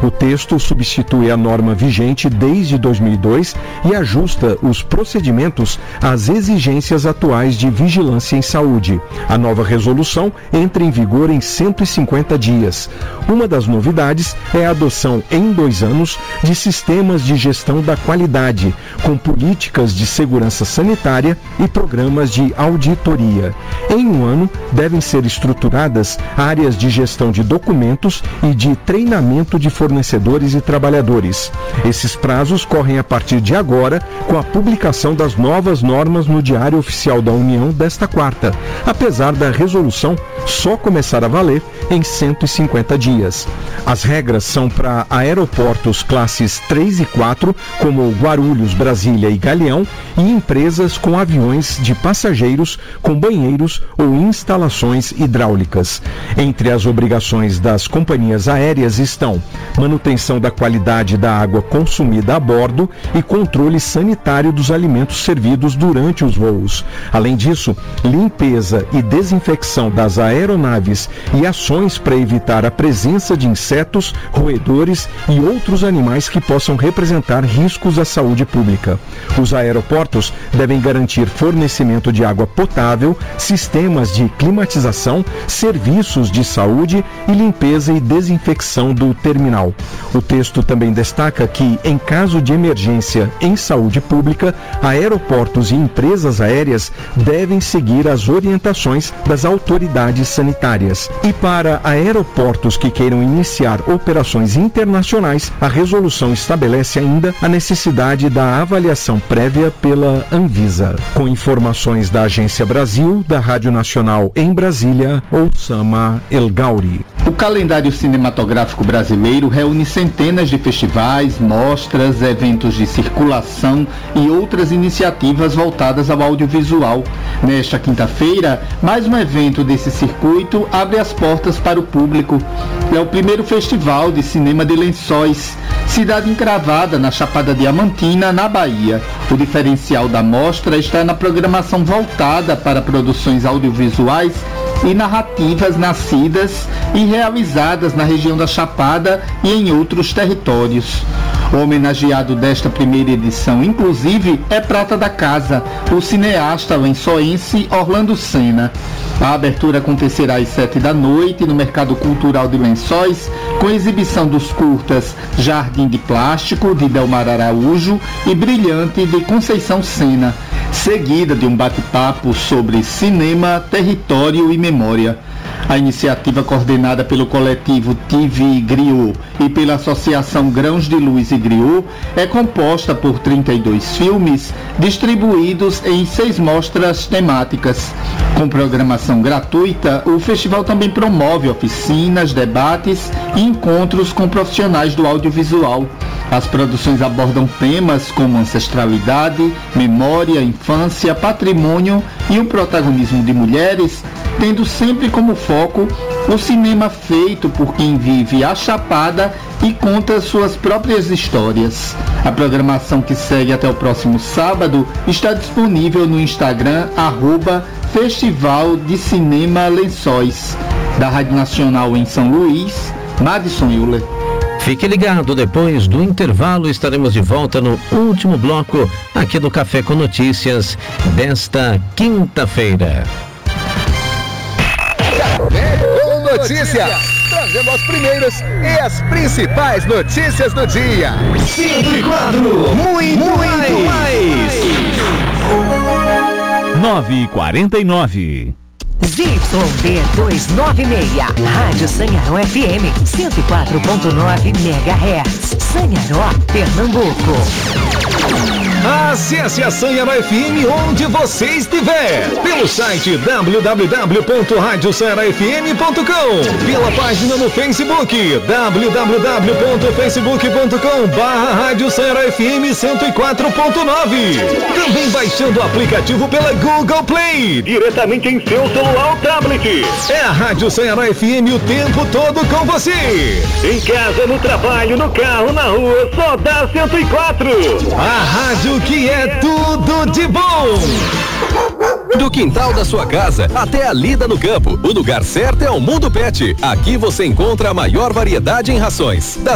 O texto substitui a norma vigente desde 2002 e ajusta os procedimentos às exigências atuais de vigilância em saúde. A nova resolução entra em vigor em 150 dias. Uma das novidades é a adoção em 2 anos de sistemas de gestão da qualidade, com políticas de segurança sanitária e programas de auditoria. Em 1 ano, devem ser estruturadas áreas de gestão de documentos e de treinamento de fornecedores e trabalhadores. Esses prazos correm a partir de agora, com a publicação das novas normas no Diário Oficial da União desta quarta, apesar da resolução só começar a valer em 150 dias. As regras são para aeroportos classes 3 e 4, como Guarulhos, Brasília e Galeão, e empresas com aviões de passageiros com banheiros ou instalações hidráulicas. Entre as obrigações das companhias aéreas estão manutenção da qualidade da água consumida a bordo e controle sanitário dos alimentos servidos durante os voos. Além disso, limpeza e desinfecção das aeronaves e ações para evitar a presença de insetos, roedores e outros animais que possam representar riscos à saúde pública. Os aeroportos devem garantir fornecimento de água potável, sistemas de climatização, serviços de saúde e limpeza e desinfecção do terminal. O texto também destaca que, em caso de emergência em saúde pública, aeroportos e empresas aéreas devem seguir as orientações das autoridades sanitárias. E para aeroportos que queiram iniciar operações internacionais, a resolução estabelece ainda a necessidade da avaliação prévia pela Anvisa. Com informações da Agência Brasil, da Rádio Nacional em Brasília, Oussama El Gauri. O calendário cinematográfico brasileiro reúne centenas de festivais, mostras, eventos de circulação e outras iniciativas voltadas ao audiovisual. Nesta quinta-feira, mais um evento desse circuito abre as portas para o público. É o primeiro festival de cinema de Lençóis, cidade encravada na Chapada Diamantina, na Bahia. O diferencial da mostra está na programação voltada para produções audiovisuais e narrativas nascidas e realizadas na região da Chapada e em outros territórios. O homenageado desta primeira edição, inclusive, é prata da casa, o cineasta lençoense Orlando Senna. A abertura acontecerá às 19h no Mercado Cultural de Lençóis, com exibição dos curtas Jardim de Plástico, de Delmar Araújo, e Brilhante, de Conceição Senna, seguida de um bate-papo sobre cinema, território e memória. A iniciativa, coordenada pelo coletivo TV Griot e pela Associação Grãos de Luz e Griot, é composta por 32 filmes distribuídos em 6 mostras temáticas. Com programação gratuita, o festival também promove oficinas, debates e encontros com profissionais do audiovisual. As produções abordam temas como ancestralidade, memória, infância, patrimônio e o protagonismo de mulheres, tendo sempre como foco o cinema feito por quem vive a Chapada e conta suas próprias histórias. A programação, que segue até o próximo sábado, está disponível no Instagram @Festival de Cinema Lençóis. Da Rádio Nacional em São Luís, Madison Euler. Fique ligado, depois do intervalo estaremos de volta no último bloco aqui do Café com Notícias desta quinta-feira. Café com Notícias, trazendo as primeiras e as principais notícias do dia. 104, muito mais. 9h49. ZYD 296, Rádio Sanharó FM, 104.9 MHz, Sanharó, Pernambuco. Acesse a Sanharó FM onde você estiver, pelo site www.radiosanharofm.com, pela página no Facebook, www.facebook.com/Rádio Sanharó FM 104.9, também baixando o aplicativo pela Google Play, diretamente em seu celular ou tablet. É a Rádio Sanharó FM o tempo todo com você. Em casa, no trabalho, no carro, na rua, só dá 104. A rádio que é tudo de bom. Do quintal da sua casa até a lida no campo, o lugar certo é o Mundo Pet. Aqui você encontra a maior variedade em rações, das